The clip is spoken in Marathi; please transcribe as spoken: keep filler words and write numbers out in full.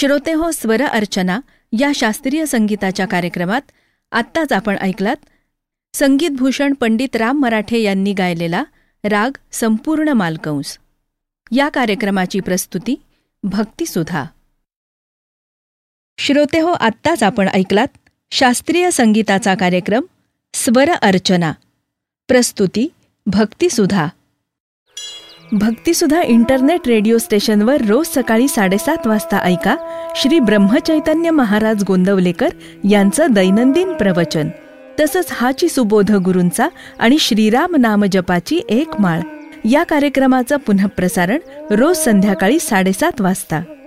श्रोतेहो, स्वर अर्चना या शास्त्रीय संगीताच्या कार्यक्रमात आत्ताच आपण ऐकलात संगीतभूषण पंडित राम मराठे यांनी गायलेला राग संपूर्ण मालकंस. या कार्यक्रमाची प्रस्तुती भक्तिसुधा. श्रोतेहो, आत्ताच आपण ऐकलात शास्त्रीय संगीताचा कार्यक्रम स्वर अर्चना. प्रस्तुती भक्तिसुधा. भक्तिसुधा इंटरनेट रेडिओ स्टेशनवर रोज सकाळी साडेसात वाजता ऐका श्री ब्रह्मचैतन्य महाराज गोंदवलेकर यांचं दैनंदिन प्रवचन. तसंच हाची सुबोध गुरूंचा आणि श्रीराम नाम जपाची एक माळ या कार्यक्रमाचं पुनःप्रसारण रोज संध्याकाळी साडेसात वाजता.